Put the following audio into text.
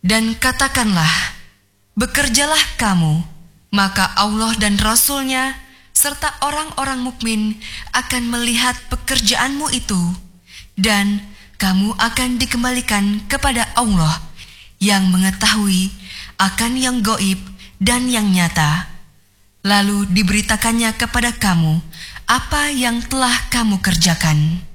Dan katakanlah, bekerjalah kamu, maka Allah dan Rasul-Nya serta orang-orang mukmin akan melihat pekerjaanmu itu, dan kamu akan dikembalikan kepada Allah yang mengetahui akan yang gaib dan yang nyata. Lalu diberitakannya kepada kamu apa yang telah kamu kerjakan.